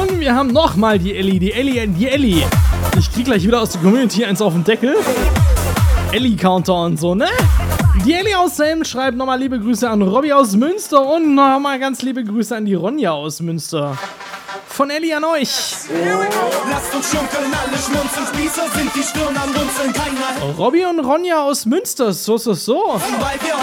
Und wir haben nochmal die Ellie. Ich krieg gleich wieder aus der Community eins auf den Deckel. Ellie-Counter und so, ne? Die Ellie aus Helm schreibt nochmal liebe Grüße an Robby aus Münster und nochmal ganz liebe Grüße an die Ronja aus Münster. Von Ellie an euch. Lasst uns schunkeln, alle schmunzeln, Spießer sind die Stirn am Runzeln, keiner. Robby und Ronja aus Münster, so. Weil wir